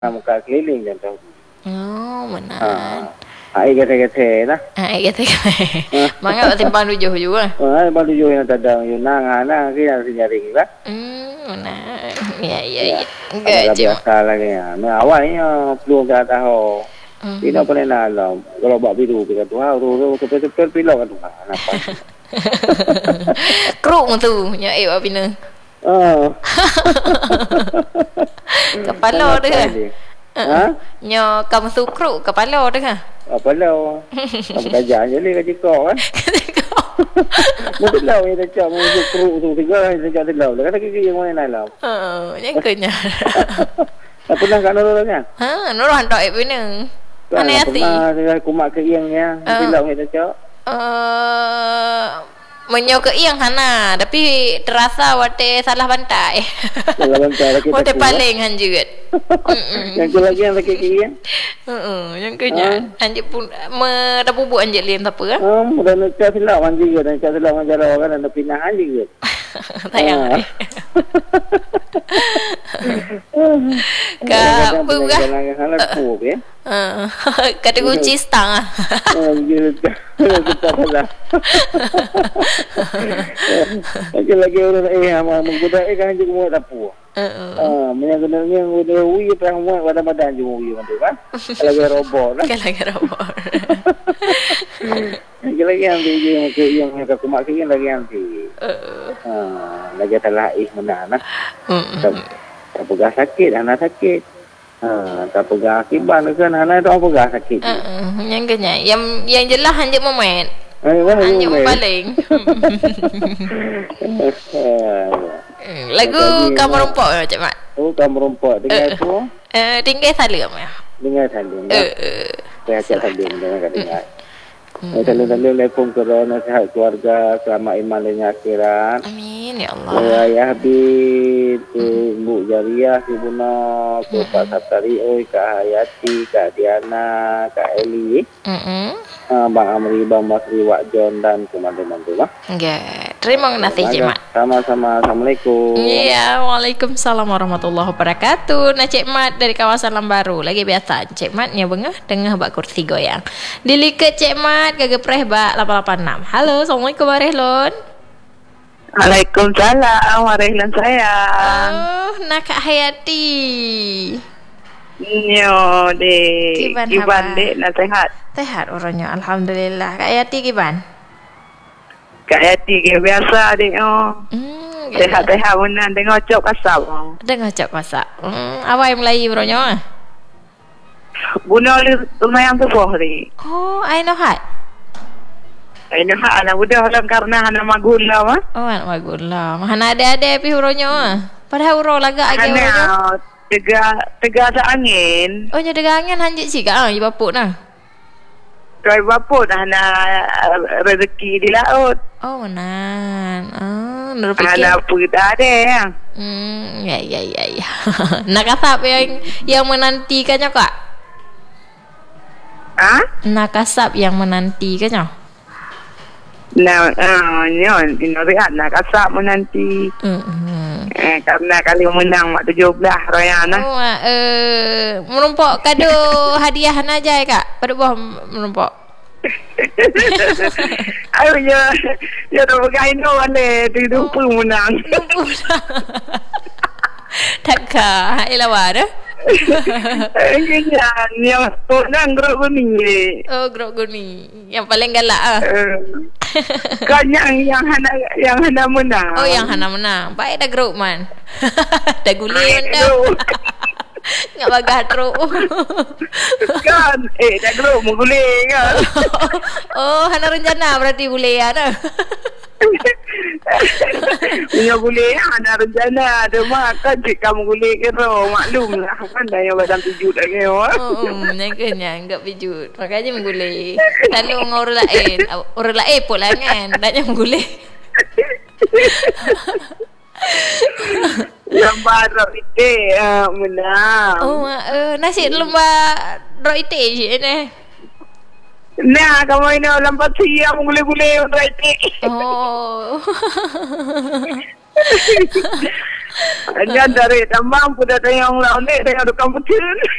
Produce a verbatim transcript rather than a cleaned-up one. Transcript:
muka keliling contoh. Oh, benar. Ha. Ai kata-kata lah. Ah, kata. Mangap timbang tujuh juga. Ha, timbang tujuh yang tadang yunang ana kira senyaring lah. Hmm, benar. Ya, ya, ya. Enggak biasa lagi ya. Nah, awalnya belum dah tahu. Tidak boleh nalam. Kalau bak biru kita tu, ha, ru-ru sepel-sepel pilau kan tu. Nampak. Kruk tu, nya eh apa bina. Oh. Kepala dia. Ha? Nya kamu sukruk kepala dia. Kepala. Kamu kajar je ni kaji kau kan. Mungkin lau yang tak mau sukruk tu tiga yang tak lau. Kata kiki yang mana nalam. Oh, yang kenya. Tak pernah kat Nurul kan? Ha, Nurul hantar eh bina. Mana hati? Pernah kumak ke yang ya. Pilau yang tak cak. Eh Menyo ke yang hana tapi terasa wate salah bantai. Salah bantai lagi. Wate paling hanjut. Yang tu lagi yang lagi kian. Heeh, yang kenya hanjut pun me dah bubuk hanjut lain apa ah? Oh, dah nak cak silau hanjut dan cak silau menjara kan ada pindah hanjut. Tayang. Ka buka. Halat pu ya. Ha. Kata kunci stang ah. Oh, gitu. Kita salah. Lagi-lagi orang eh ama menggoda eh kan juga muat tapu. Heeh. Ah, menyenangnya udah ui perang muat badan-badan juga ui tu kan. Lagi robot lah. Lagi robot. Lagi-lagi ambil je ke yang ke kumak ke lagi ambil. Heeh. Ah, lagi telah ih menana. Hmm. Tak pegah sakit, anak sakit. Ha, tak pegah akibat kan anak tu apa pegah sakit. Heeh, yang kenya yang yang jelas hanjut momen. Eh, mana hanjut paling. Lagu Kamu Rumput ya, Cik Mat. Oh, Kamu Rumput dengar tu. Eh, tinggal salam ya. Dengar salam. Eh, saya ajak salam dengar dengar. Eh, salam-salam telefon corona sihat keluarga, selamat iman dan akhirat. Amin ya Allah. Ya, ya Habib, Bu Jariah, Ibu Nok, Pak Saptari, oi, Kak Hayati, Kak Diana, Kak Eli. Heeh. Uh, Bang Amri, Bang Masri, Wak John dan teman-teman tu lah. Ya, terima kasih Cik Mat. Sama-sama. Assalamualaikum. Iya, waalaikumsalam warahmatullahi wabarakatuh. Nah, Cik Mat dari kawasan Lambaru. Lagi biasa, Cik Mat nya bengah tengah bak kursi goyang. Diliket Cik Mat gagepreh bak lapan lapan enam. Halo, Assalamualaikum Warehlon. Waalaikumsalam Warehlon sayang. Oh, nak Kak Hayati. Nyo dek. Kiban, Kiban dek nak sehat. Sehat orangnya, alhamdulillah. Kak Hayati kiban? Kak Hayati ke biasa dek oh. Hmm, sehat-sehat benar dengar cok kasap. Oh. Dengar cok masak. Hmm, awak yang Melayu orangnya. Bunuh lumayan tu boh dek. Oh, I know hat. Ini hak anak muda orang karena anak magula mah. Oh, anak magula. Mana ada-ada pi orangnya. Padahal urang lagak aja orangnya. Tega tega ada angin. Oh, nya tega angin hanjit sik ah, ibu bapuk nah. Kau bapuk dah nak rezeki di laut. Oh, menan. Ah, nur fikir. Anak puda ada. Hmm, ya ya ya ya. Nak kasap yang yang menantikannya, Kak? Ah? Nak kasap yang menantikannya. Nah, uh, nyon, inoriat nak kasap menanti. Mm-hmm. Eh, karena kali menang mak tujuh belas Royana. Oh, eh, menumpuk kado hadiah aja ya, Kak. Pada buah menumpuk. Ayo ya, ya dah bergain orang le, tidur pun menang. Takkan, ilawa dah. Kenyan, yang menang gerok kuning. Oh, gerok kuning. Yang paling galak ah. Kan yang yang hana yang hana menang. Oh, yang hana menang. Baik dah gerok man. Dah guling dah. Ngak bagah teruk. Kan, eh dah gerok mau guling kan. Oh, hana rencana berarti guling dah. Punya gulai ada rencana ada makan cik kamu gulai kira maklum lah kan dah yang badan pijut lagi oh menyaga enggak pijut makanya menggulai lalu orang lain orang lain pun lah kan taknya menggulai lembar rok ite menang oh nasi lembar rok ite je ni. Nah, kamu ini lambat siang gule-gule untuk itu. Oh. Hanya dari tambang pun dah tayang lah ni tayang dukang betul.